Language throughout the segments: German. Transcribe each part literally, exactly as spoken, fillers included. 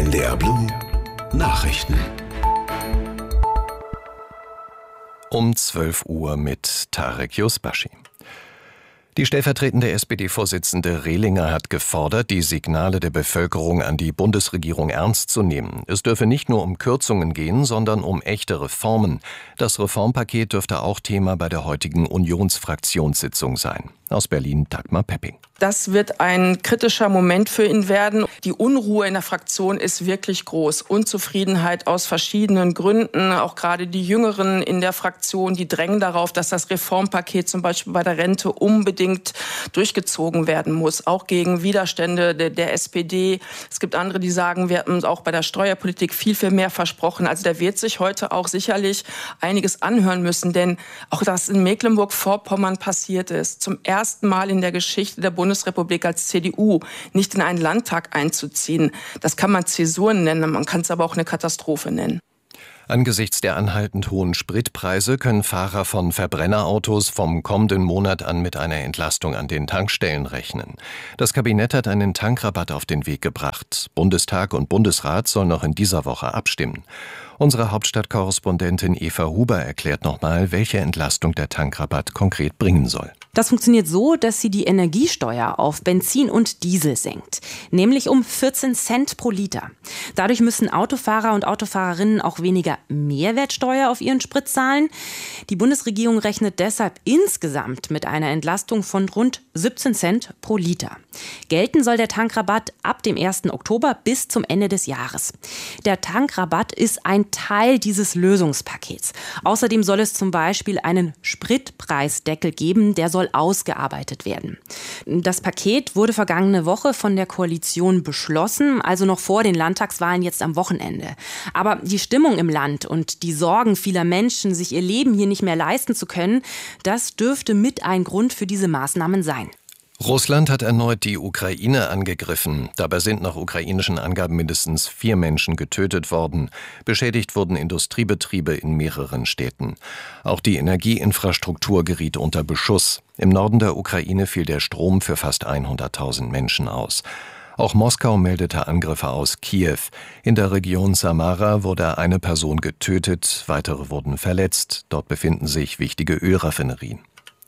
M D R Blue Nachrichten. Um zwölf Uhr mit Tarek Yusbashi. Die stellvertretende S P D-Vorsitzende Rehlinger hat gefordert, die Signale der Bevölkerung an die Bundesregierung ernst zu nehmen. Es dürfe nicht nur um Kürzungen gehen, sondern um echte Reformen. Das Reformpaket dürfte auch Thema bei der heutigen Unionsfraktionssitzung sein. Aus Berlin Dagmar Pepping. Das wird ein kritischer Moment für ihn werden. Die Unruhe in der Fraktion ist wirklich groß. Unzufriedenheit aus verschiedenen Gründen. Auch gerade die Jüngeren in der Fraktion, die drängen darauf, dass das Reformpaket zum Beispiel bei der Rente unbedingt durchgezogen werden muss. Auch gegen Widerstände der, der S P D. Es gibt andere, die sagen, wir hatten uns auch bei der Steuerpolitik viel, viel mehr versprochen. Also da wird sich heute auch sicherlich einiges anhören müssen. Denn auch das in Mecklenburg-Vorpommern passiert ist. Zum ersten Mal in der Geschichte der Bundesrepublik als C D U nicht in einen Landtag einzuziehen. Das kann man Zäsuren nennen, man kann es aber auch eine Katastrophe nennen. Angesichts der anhaltend hohen Spritpreise können Fahrer von Verbrennerautos vom kommenden Monat an mit einer Entlastung an den Tankstellen rechnen. Das Kabinett hat einen Tankrabatt auf den Weg gebracht. Bundestag und Bundesrat sollen noch in dieser Woche abstimmen. Unsere Hauptstadtkorrespondentin Eva Huber erklärt nochmal, welche Entlastung der Tankrabatt konkret bringen soll. Das funktioniert so, dass sie die Energiesteuer auf Benzin und Diesel senkt, nämlich um vierzehn Cent pro Liter. Dadurch müssen Autofahrer und Autofahrerinnen auch weniger Mehrwertsteuer auf ihren Sprit zahlen. Die Bundesregierung rechnet deshalb insgesamt mit einer Entlastung von rund siebzehn Cent pro Liter. Gelten soll der Tankrabatt ab dem ersten Oktober bis zum Ende des Jahres. Der Tankrabatt ist ein Teil dieses Lösungspakets. Außerdem soll es zum Beispiel einen Spritpreisdeckel geben, der soll ausgearbeitet werden. Das Paket wurde vergangene Woche von der Koalition beschlossen, also noch vor den Landtagswahlen jetzt am Wochenende. Aber die Stimmung im Land und die Sorgen vieler Menschen, sich ihr Leben hier nicht mehr leisten zu können, das dürfte mit ein Grund für diese Maßnahmen sein. Russland hat erneut die Ukraine angegriffen. Dabei sind nach ukrainischen Angaben mindestens vier Menschen getötet worden. Beschädigt wurden Industriebetriebe in mehreren Städten. Auch die Energieinfrastruktur geriet unter Beschuss. Im Norden der Ukraine fiel der Strom für fast hunderttausend Menschen aus. Auch Moskau meldete Angriffe aus Kiew. In der Region Samara wurde eine Person getötet, weitere wurden verletzt. Dort befinden sich wichtige Ölraffinerien.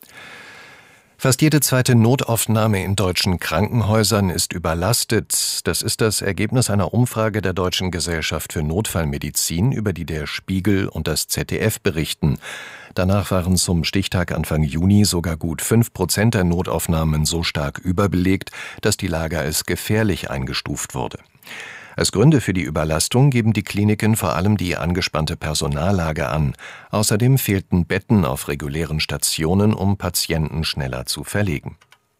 Fast jede zweite Notaufnahme in deutschen Krankenhäusern ist überlastet. Das ist das Ergebnis einer Umfrage der Deutschen Gesellschaft für Notfallmedizin, über die der Spiegel und das Z D F berichten. Danach waren zum Stichtag Anfang Juni sogar gut fünf Prozent der Notaufnahmen so stark überbelegt, dass die Lage als gefährlich eingestuft wurde. Als Gründe für die Überlastung geben die Kliniken vor allem die angespannte Personallage an. Außerdem fehlten Betten auf regulären Stationen, um Patienten schneller zu verlegen.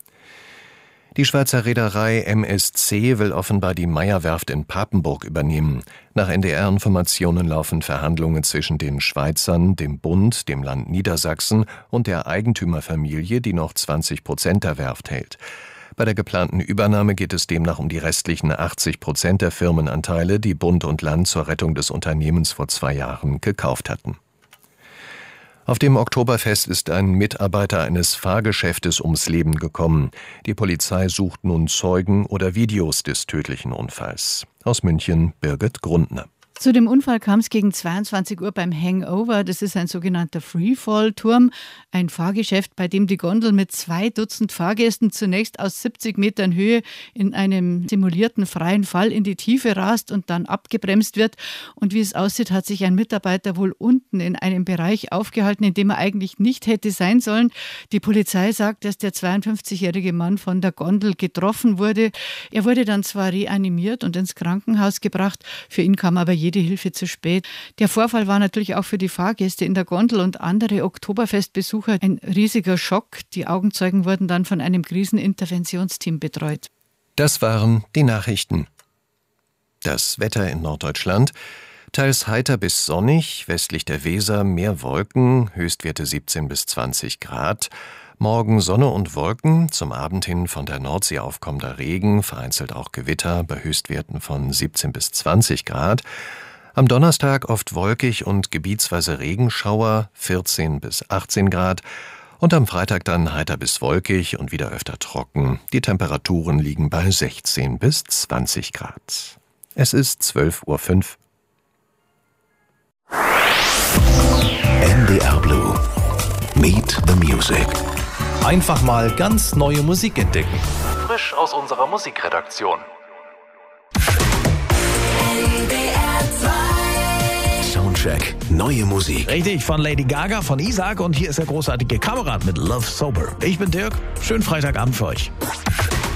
Die Schweizer Reederei M S C will offenbar die Meyer-Werft in Papenburg übernehmen. Nach N D R-Informationen laufen Verhandlungen zwischen den Schweizern, dem Bund, dem Land Niedersachsen und der Eigentümerfamilie, die noch zwanzig Prozent der Werft hält. Bei der geplanten Übernahme geht es demnach um die restlichen achtzig Prozent der Firmenanteile, die Bund und Land zur Rettung des Unternehmens vor zwei Jahren gekauft hatten. Auf dem Oktoberfest ist ein Mitarbeiter eines Fahrgeschäftes ums Leben gekommen. Die Polizei sucht nun Zeugen oder Videos des tödlichen Unfalls. Aus München Birgit Grundner. Zu dem Unfall kam es gegen zweiundzwanzig Uhr beim Hangover. Das ist ein sogenannter Freefall-Turm, ein Fahrgeschäft, bei dem die Gondel mit zwei Dutzend Fahrgästen zunächst aus siebzig Metern Höhe in einem simulierten freien Fall in die Tiefe rast und dann abgebremst wird. Und wie es aussieht, hat sich ein Mitarbeiter wohl unten in einem Bereich aufgehalten, in dem er eigentlich nicht hätte sein sollen. Die Polizei sagt, dass der zweiundfünfzigjährige Mann von der Gondel getroffen wurde. Er wurde dann zwar reanimiert und ins Krankenhaus gebracht, für ihn kam aber jede Hilfe zu spät. Der Vorfall war natürlich auch für die Fahrgäste in der Gondel und andere Oktoberfestbesucher ein riesiger Schock. Die Augenzeugen wurden dann von einem Kriseninterventionsteam betreut. Das waren die Nachrichten. Das Wetter in Norddeutschland. Teils heiter bis sonnig, westlich der Weser mehr Wolken, Höchstwerte siebzehn bis zwanzig Grad. Morgen Sonne und Wolken, zum Abend hin von der Nordsee aufkommender Regen, vereinzelt auch Gewitter bei Höchstwerten von siebzehn bis zwanzig Grad. Am Donnerstag oft wolkig und gebietsweise Regenschauer, vierzehn bis achtzehn Grad. Und am Freitag dann heiter bis wolkig und wieder öfter trocken. Die Temperaturen liegen bei sechzehn bis zwanzig Grad. Es ist zwölf Uhr fünf. N D R Blue. Meet the Music. Einfach mal ganz neue Musik entdecken. Frisch aus unserer Musikredaktion. Soundcheck. Neue Musik. Richtig, von Lady Gaga, von Isaac und hier ist der großartige Kamerad mit Love Sober. Ich bin Dirk, schönen Freitagabend für euch.